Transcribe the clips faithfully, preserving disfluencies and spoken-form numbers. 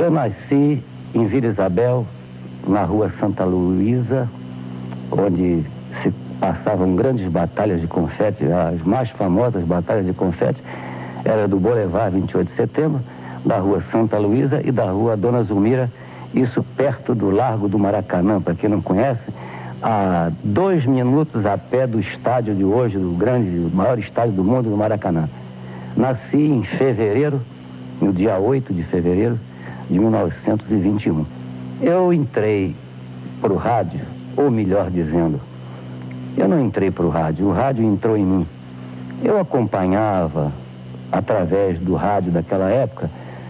Eu nasci em Vila Isabel, na rua Santa Luísa, onde se passavam grandes batalhas de confete. As mais famosas batalhas de confete era do Boulevard vinte e oito de setembro, da rua Santa Luísa e da rua Dona Zulmira, isso perto do Largo do Maracanã. Para quem não conhece, a dois minutos a pé do estádio de hoje, do grande, o maior estádio do mundo, do Maracanã. Nasci em fevereiro, no dia oito de fevereiro de mil novecentos e vinte e um. Eu entrei para o rádio, ou melhor dizendo, eu não entrei para o rádio, o rádio entrou em mim. Eu acompanhava, através do rádio daquela época,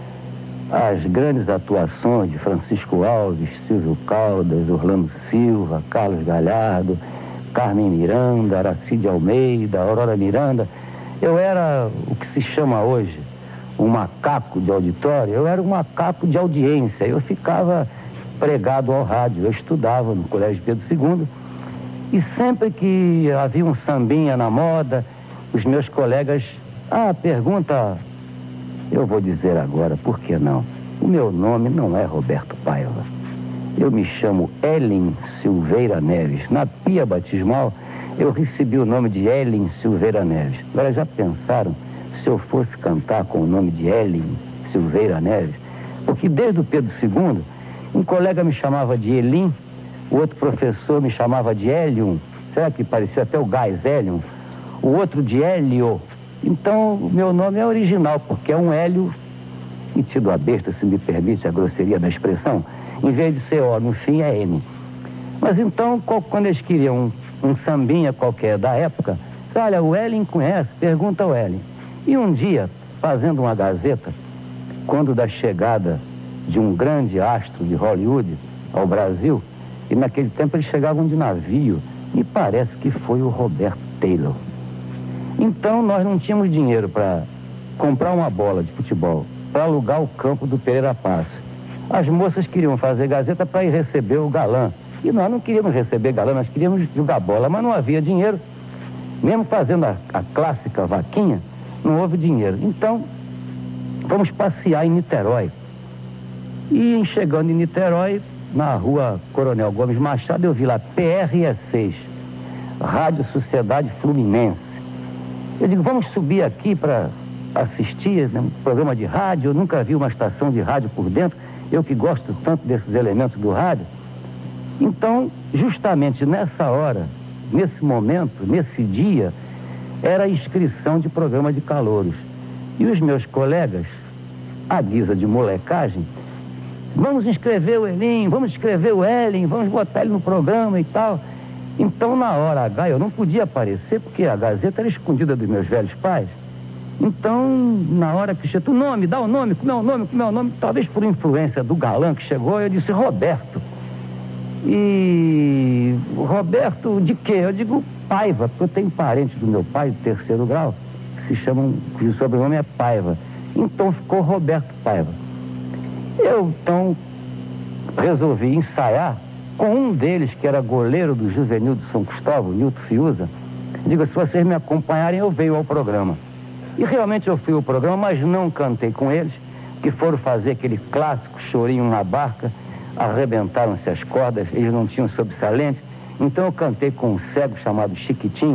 as grandes atuações de Francisco Alves, Silvio Caldas, Orlando Silva, Carlos Galhardo, Carmen Miranda, Aracide Almeida, Aurora Miranda. Eu era o que se chama hoje um macaco de auditório, eu era um macaco de audiência. Eu ficava pregado ao rádio, eu estudava no Colégio Pedro segundo, e sempre que havia um sambinha na moda, os meus colegas, ah, pergunta, eu vou dizer agora, por que não? O meu nome não é Roberto Paiva, eu me chamo Hélin Silveira Neves. Na pia batismal, eu recebi o nome de Hélin Silveira Neves. Agora, já pensaram se eu fosse cantar com o nome de Hélin Silveira Neves? Porque desde o Pedro segundo, um colega me chamava de Elim, o outro professor me chamava de Hélium, será que parecia até o gás Hélium? O outro de Hélio. Então, o meu nome é original, porque é um Hélio metido a besta, se me permite a grosseria da expressão. Em vez de ser O, no fim é N. Mas então, quando eles queriam um, um sambinha qualquer da época, olha, o Hélio conhece, pergunta ao Hélio. E um dia, fazendo uma gazeta, quando da chegada de um grande astro de Hollywood ao Brasil, e naquele tempo eles chegavam de navio, me parece que foi o Roberto Taylor. Então nós não tínhamos dinheiro para comprar uma bola de futebol, para alugar o campo do Pereira Passos. As moças queriam fazer gazeta para ir receber o galã, e nós não queríamos receber galã, nós queríamos jogar bola, mas não havia dinheiro. Mesmo fazendo a, a clássica vaquinha, não houve dinheiro. Então, fomos passear em Niterói. E chegando em Niterói, na rua Coronel Gomes Machado, eu vi lá P R E seis, Rádio Sociedade Fluminense. Eu digo, vamos subir aqui para assistir, né, um programa de rádio. Eu nunca vi uma estação de rádio por dentro, eu que gosto tanto desses elementos do rádio. Então, justamente nessa hora, nesse momento, nesse dia, era a inscrição de programa de calouros. E os meus colegas, à guisa de molecagem, vamos inscrever o Elim, vamos inscrever o Hélin, vamos botar ele no programa e tal. Então, na hora H, eu não podia aparecer, porque a Gazeta era escondida dos meus velhos pais. Então, na hora que chegou, o nome, dá o nome, como é o nome, como é o nome, talvez por influência do galã que chegou, eu disse Roberto. E Roberto de quê? Eu digo Paiva, porque eu tenho parente do meu pai, do terceiro grau, que se chamam, cujo sobrenome é Paiva. Então ficou Roberto Paiva. Eu, então, resolvi ensaiar com um deles, que era goleiro do Juvenil de São Cristóvão, Nilton Fiuza. Digo, se vocês me acompanharem, eu venho ao programa. E realmente eu fui ao programa, mas não cantei com eles, que foram fazer aquele clássico chorinho na barca, arrebentaram-se as cordas, eles não tinham sobressalente. Então eu cantei com um cego chamado Chiquitinho,